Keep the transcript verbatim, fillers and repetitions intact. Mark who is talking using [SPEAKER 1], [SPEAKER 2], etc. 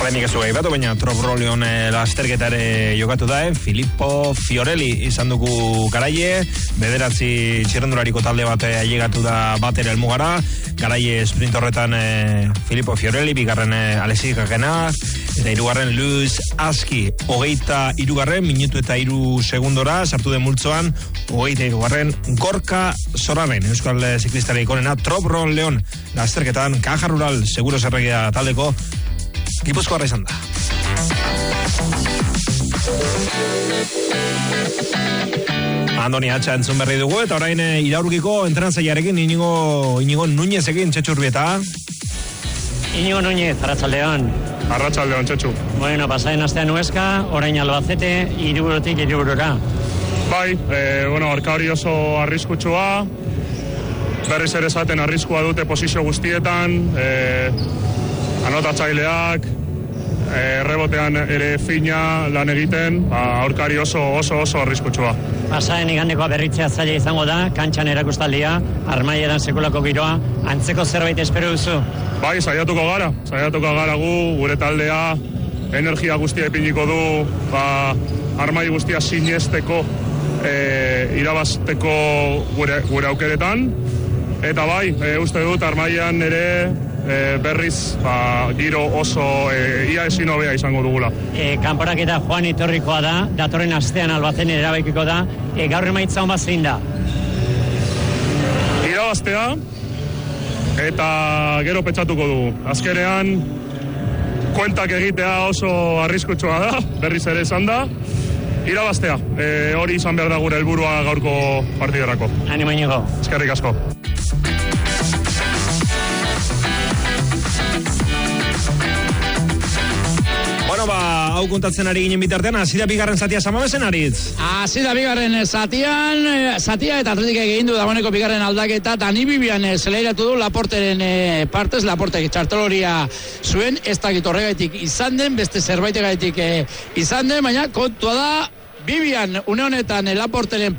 [SPEAKER 1] Lehenik ez du gaibatu, baina Trobrolion e, lasterketa ere jokatu da, eh? Filippo Fiorelli izan dugu garaie, bederatzi txirrendulariko talde bat ailegatu da batera helmugara, garaie sprint horretan e, Filippo Fiorelli, bigarren e, Alexis Gagena, eta hirugarren Luis Aski, hogeita hirugarren, minutu eta hiru segundora, sartu den multzoan, hogeita hirugarren Gorka Soraben, euskal ziklistari ikonena, Trobrolion lasterketan, Caja Rural, seguro zerregia taldeko, Gipuzkoarra izan da. Andoni Atxa entzun berri dugu, eta orain e, iraurgiko entrenantzailearekin Inigo, Inigo Nuñezekin, Txetxu Urbieta.
[SPEAKER 2] Inigo Nuñez, Arratsaldeon.
[SPEAKER 3] Arratsaldeon, Txetxu.
[SPEAKER 2] Bueno, pasaden astean Huesca, orain Albacete, hiriburutik hiriburura.
[SPEAKER 3] Bai, e, bueno, arkari oso arriskutsua, berriz ere esaten arriskua dute posizio guztietan, e, anotatzaileak, errebotean ere fina lan egiten, aurkari oso oso oso arriskutsua.
[SPEAKER 2] Pasaden igandekoa berritzea zaila izango da, kantxan erakustaldia, armaieran sekulako giroa, antzeko zerbait espero duzu?
[SPEAKER 3] Bai, saiatuko gara, saiatuko gara gu, gure taldea, energia guztia ipiniko du, ba, armai guztia sinesteko, e, irabazteko gure, gure aukeretan, eta bai, e, uste dut armaian ere, E, berriz ba, giro oso e, ia ezin hobea izango dugula.
[SPEAKER 2] E, kanporak eta Juan Itorrikoa da, datorren astean Albazen erabaikiko da, e, gaur emaitza hon bat zein da?
[SPEAKER 3] Irabaztea eta gero pentsatuko dugu. Azkenean kuentak egitea oso arriskutsua da, berriz ere esan da. Irabaztea, e, hori izan behar da gure helburua gaurko partiderako.
[SPEAKER 2] Animo Inigo.
[SPEAKER 3] Eskerrik asko.
[SPEAKER 1] Bueno, ba, hau kontatzen ari ginen bitartean, hasi da bigarren zatia Samamesen aritz.
[SPEAKER 4] Hasi da bigarren zatian, zatia eta Atletik egin du dagoeneko bigarren aldaketa, Dani Bibian zeleiratu du Laporteren e, partez, Laportek txartoloria zuen, ez dakit horregaitik izan den, beste zerbaitegaitik e, izan den, baina kontua da, Bibian une honetan Laporteren